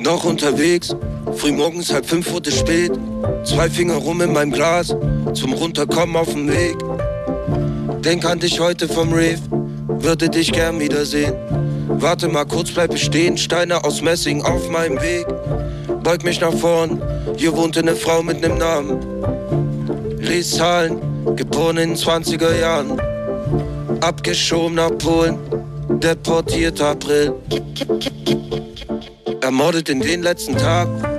Noch unterwegs, frühmorgens 4:30 wurde spät. 2 Finger rum in meinem Glas, zum Runterkommen auf dem Weg. Denk an dich heute vom Rave, würde dich gern wiedersehen. Warte mal kurz, bleibe stehen, Steine aus Messing auf meinem Weg. Beug mich nach vorn, hier wohnte eine Frau mit nem Namen. Lies Zahlen, geboren in den 20er Jahren. Abgeschoben nach Polen, deportiert April. Ermordet in den letzten Tag,